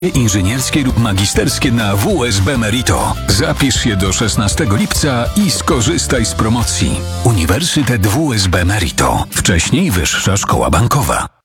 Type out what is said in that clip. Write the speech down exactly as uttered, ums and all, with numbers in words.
inżynierskie lub magisterskie na W S B Merito. Zapisz się do szesnastego lipca i skorzystaj z promocji. Uniwersytet W S B Merito. Wcześniej Wyższa Szkoła Bankowa.